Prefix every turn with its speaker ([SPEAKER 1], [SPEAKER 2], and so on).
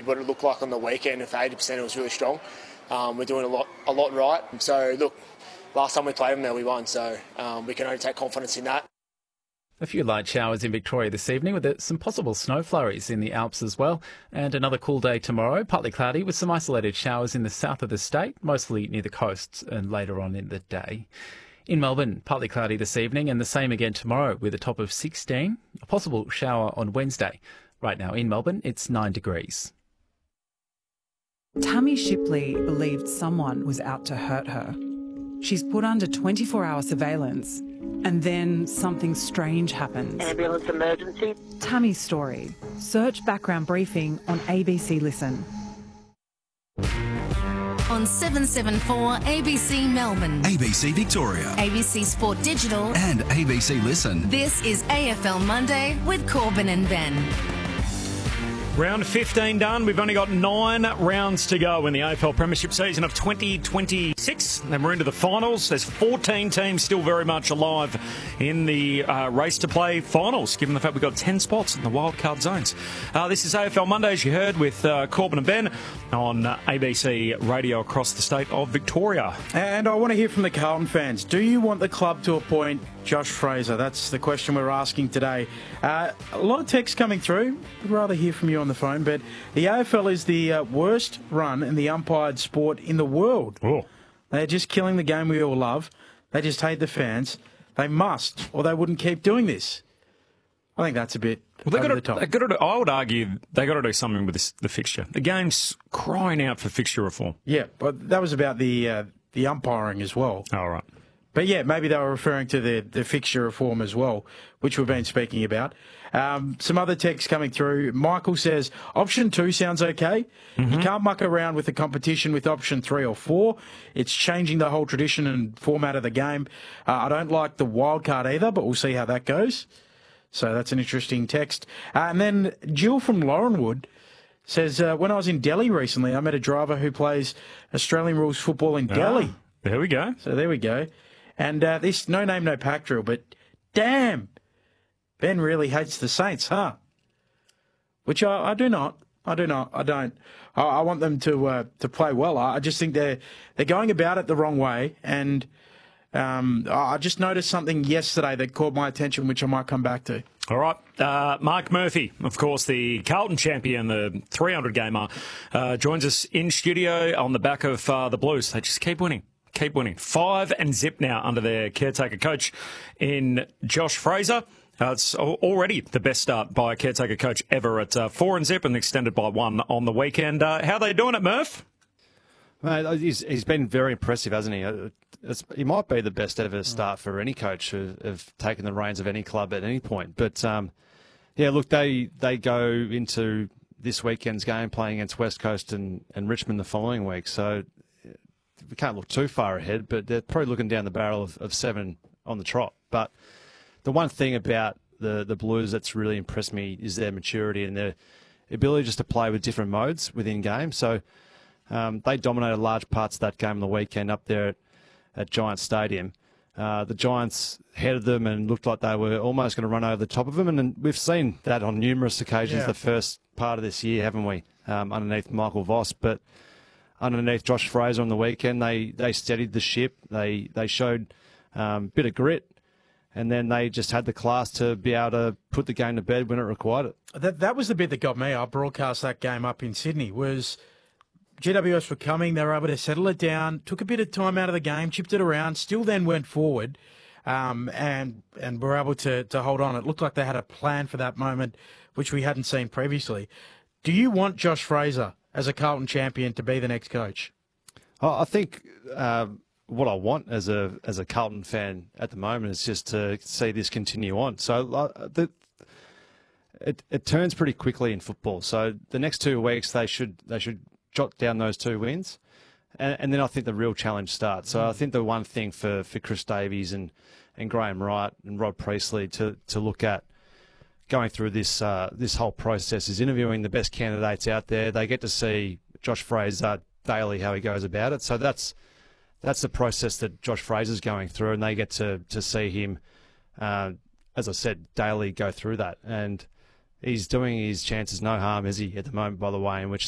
[SPEAKER 1] what it looked like on the weekend. If 80% it was really strong. We're doing a lot right. So look, last time we played them there we won, so we can only take confidence in that.
[SPEAKER 2] A few light showers in Victoria this evening with some possible snow flurries in the Alps as well. And another cool day tomorrow, partly cloudy with some isolated showers in the south of the state, mostly near the coasts and later on in the day. In Melbourne, partly cloudy this evening and the same again tomorrow with a top of 16. A possible shower on Wednesday. Right now in Melbourne, it's 9 degrees.
[SPEAKER 3] Tammy Shipley believed someone was out to hurt her. She's put under 24-hour surveillance, and then something strange happens.
[SPEAKER 4] Ambulance emergency.
[SPEAKER 3] Tammy's story. Search background briefing on ABC Listen.
[SPEAKER 5] On 774 ABC Melbourne,
[SPEAKER 6] ABC Victoria,
[SPEAKER 5] ABC Sport Digital,
[SPEAKER 6] and ABC Listen.
[SPEAKER 5] This is AFL Monday with Corbin and Ben.
[SPEAKER 7] Round 15 done. We've only got 9 rounds to go in the AFL Premiership season of 2026. Then we're into the finals. There's 14 teams still very much alive in the race to play finals, given the fact we've got 10 spots in the wildcard zones. This is AFL Monday, as you heard, with Corbin and Ben on ABC Radio across the state of Victoria.
[SPEAKER 8] And I want to hear from the Carlton fans. Do you want the club to appoint Josh Fraser? That's the question we're asking today. A lot of texts coming through. I'd rather hear from you on the phone, but the AFL is the worst run in the umpired sport in the world.
[SPEAKER 7] Oh.
[SPEAKER 8] They're just killing the game we all love. They just hate the fans. They must, or they wouldn't keep doing this. I think that's a bit over the top.
[SPEAKER 7] I would argue they got to do something with the fixture. The game's crying out for fixture reform.
[SPEAKER 8] Yeah, but that was about the umpiring as well.
[SPEAKER 7] All right.
[SPEAKER 8] But yeah, maybe they were referring to the fixture reform as well, which we've been speaking about. Some other texts coming through. Michael says, option 2 sounds okay. You can't muck around with the competition with option 3 or 4. It's changing the whole tradition and format of the game. I don't like the wild card either, but we'll see how that goes. So that's an interesting text. And then Jill from Laurenwood says, when I was in Delhi recently, I met a driver who plays Australian rules football in Delhi.
[SPEAKER 7] There we go.
[SPEAKER 8] So there we go. And this no name, no pack drill, but damn, Ben really hates the Saints, huh? Which I do not. I don't. I want them to play well. I just think they're going about it the wrong way. And I just noticed something yesterday that caught my attention, which I might come back to.
[SPEAKER 7] All right. Mark Murphy, of course, the Carlton champion, the 300 gamer, joins us in studio on the back of the Blues. They just keep winning. Keep winning. 5-0 now under their caretaker coach in Josh Fraser. It's already the best start by a caretaker coach ever at 4-0 and extended by 1 on the weekend. How are they doing it, Murph?
[SPEAKER 9] Mate, he's been very impressive, hasn't he? He might be the best ever start for any coach who've taken the reins of any club at any point. But, yeah, look, they go into this weekend's game playing against West Coast and Richmond the following week. So we can't look too far ahead, but they're probably looking down the barrel of 7 on the trot. But the one thing about the Blues that's really impressed me is their maturity and their ability just to play with different modes within games. So they dominated large parts of that game on the weekend up there at Giants Stadium. The Giants headed them and looked like they were almost going to run over the top of them. And we've seen that on numerous occasions the first part of this year, haven't we, underneath Michael Voss. But underneath Josh Fraser on the weekend, they steadied the ship. They showed a bit of grit. And then they just had the class to be able to put the game to bed when it required it.
[SPEAKER 8] That was the bit that got me. I broadcast that game up in Sydney, was GWS were coming. They were able to settle it down, took a bit of time out of the game, chipped it around, still then went forward and were able to hold on. It looked like they had a plan for that moment, which we hadn't seen previously. Do you want Josh Fraser as a Carlton champion to be the next coach?
[SPEAKER 9] I think what I want as a Carlton fan at the moment is just to see this continue on. So it turns pretty quickly in football. So the next 2 weeks they should jot down those 2 wins, and then I think the real challenge starts. So I think the one thing for Chris Davies and Graham Wright and Rod Priestley to look at going through this whole process is interviewing the best candidates out there. They get to see Josh Fraser daily, how he goes about it. So that's the process that Josh Fraser's going through, and they get to see him, as I said, daily go through that. And he's doing his chances no harm, is he, at the moment, by the way, in which